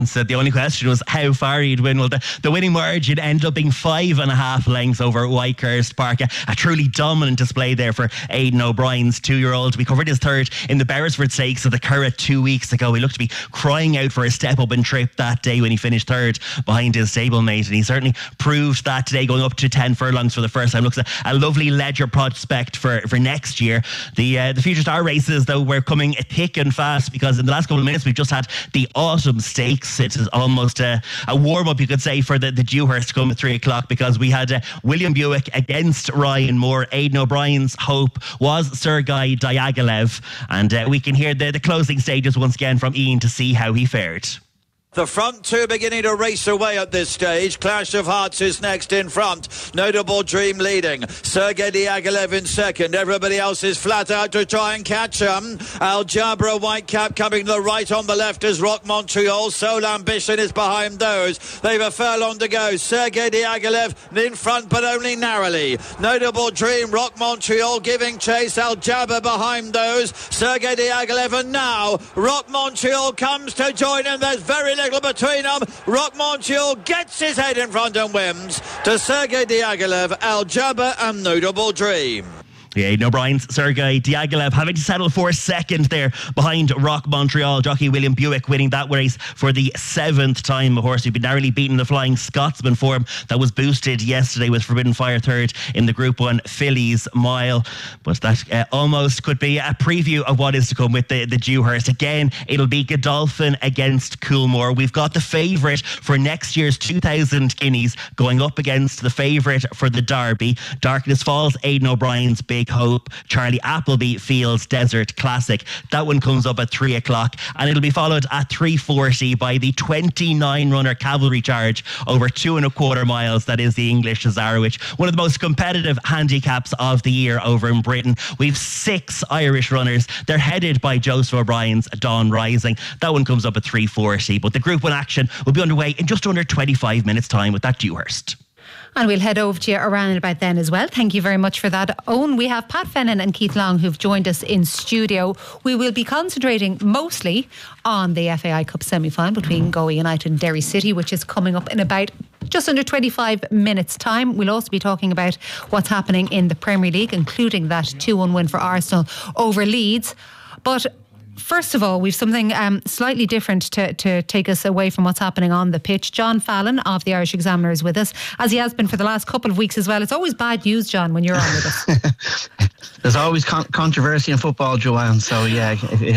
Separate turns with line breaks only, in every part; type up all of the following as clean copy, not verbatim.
So the only question was how far he'd win. Well, the winning margin ended up being 5.5 lengths over Whitehurst Park. A truly dominant display there for Aidan O'Brien's 2-year-old. We covered his third in the Beresford Stakes of the Curragh 2 weeks ago. He looked to be crying out for a step up and trip that day when he finished third behind his stablemate, and he certainly proved that today, going up to 10 furlongs for the first time. Looks a lovely ledger prospect for next year. The Future Star races, though, were coming thick and fast, because in the last couple of minutes we've just had the Autumn Stakes. It is almost a warm-up, you could say, for the Dewhurst come at 3 o'clock, because we had William Buick against Ryan Moore. Aidan O'Brien's hope was Sergei Diaghilev, and we can hear the closing stages once again from Ian to see how he fared.
The front two beginning to race away at this stage. Clash of Hearts is next in front. Notable Dream leading. Sergei Diaghilev in second. Everybody else is flat out to try and catch him. Al Jabra Whitecap coming to the right. On the left is Rock Montreal. Soul Ambition is behind those. They've a furlong to go. Sergei Diaghilev in front, but only narrowly. Notable Dream, Rock Montreal giving chase. Al Jabra behind those. Sergei Diaghilev, and now Rock Montreal comes to join him. There's very little between them. Rock Montreal gets his head in front and wins to Sergei Diaghilev, Al Jabba and Notable Dream.
Yeah, Aidan O'Brien's Sergei Diaghilev having to settle for second there behind Rock Montreal. Jockey William Buick winning that race for the 7th time. A horse who'd been narrowly beaten the Flying Scotsman form that was boosted yesterday with Forbidden Fire third in the Group 1 Fillies Mile. But that almost could be a preview of what is to come with the Dewhurst. Again, it'll be Godolphin against Coolmore. We've got the favourite for next year's 2,000 guineas going up against the favourite for the Derby. Darkness Falls, Aidan O'Brien's Big Hope. Charlie Appleby Fields Desert Classic. That one comes up at 3 o'clock, and it'll be followed at 3:40 by the 29-runner Cavalry Charge over 2.25 miles. That is the English Cesarewitch, one of the most competitive handicaps of the year over in Britain. We've 6 Irish runners. They're headed by Joseph O'Brien's Dawn Rising. That one comes up at 3:40, but the Group 1 action will be underway in just under 25 minutes time with that Dewhurst.
And we'll head over to you around about then as well. Thank you very much for that, Owen. We have Pat Fennan and Keith Long who've joined us in studio. We will be concentrating mostly on the FAI Cup semi-final between Galway United and Derry City, which is coming up in about just under 25 minutes time. We'll also be talking about what's happening in the Premier League, including that 2-1 win for Arsenal over Leeds. But first of all, we've something slightly different to take us away from what's happening on the pitch. John Fallon of the Irish Examiner is with us, as he has been for the last couple of weeks as well. It's always bad news, John, when you're on with us.
There's always controversy in football, Joanne. So yeah,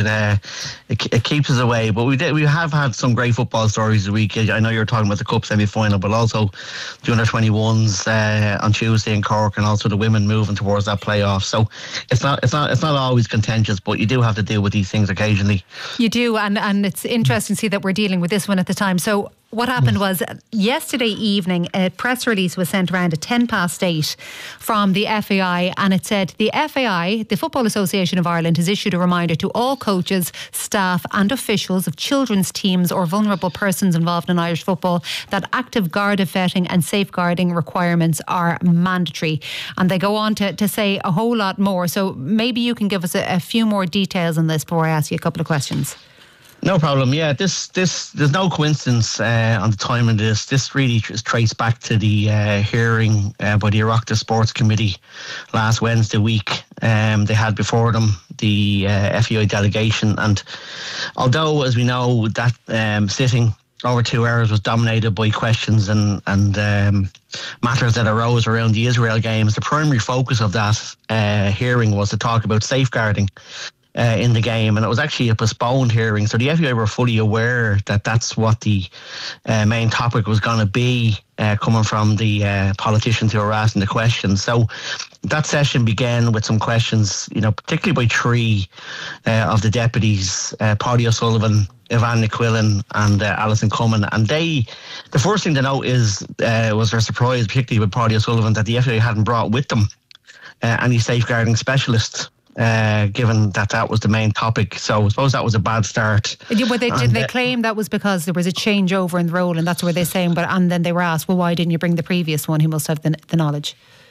it keeps us away. But we have had some great football stories this week. I know you're talking about the Cup semi-final, but also the under-21s on Tuesday in Cork, and also the women moving towards that playoff. So it's not always contentious, but you do have to deal with these things occasionally. You
do, and it's interesting to see that we're dealing with this one at the time. So what happened was yesterday evening a press release was sent around at 8:10 from the FAI, and it said the FAI, the Football Association of Ireland, has issued a reminder to all coaches, staff and officials of children's teams or vulnerable persons involved in Irish football that active Garda vetting and safeguarding requirements are mandatory. And they go on to say a whole lot more. So maybe you can give us a few more details on this before I ask you a couple of questions.
No problem. Yeah, this there's no coincidence on the timing of this. This really is traced back to the hearing by the Oireachtas Sports Committee last Wednesday week. They had before them the FAI delegation, and although, as we know, that sitting over 2 hours was dominated by questions and matters that arose around the Israel games, the primary focus of that hearing was to talk about safeguarding in the game, and it was actually a postponed hearing. So the FAI were fully aware that that's what the main topic was going to be, coming from the politicians who were asking the questions. So that session began with some questions, particularly by 3 of the deputies, Paddy O'Sullivan, Ivan Niquillan and Alison Cummin. And the first thing to note was their surprise, particularly with Paddy O'Sullivan, that the FAI hadn't brought with them any safeguarding specialists, given that was the main topic. So I suppose that was a bad start.
Did they claim that was because there was a changeover in the role, and that's what they're saying? And then they were asked, well, why didn't you bring the previous one who must have the knowledge?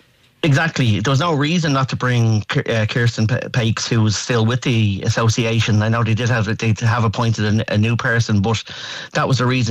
Exactly. There was no reason not to bring Kirsten Pakes, who was still with the association. I know they have appointed a new person, but that was the reason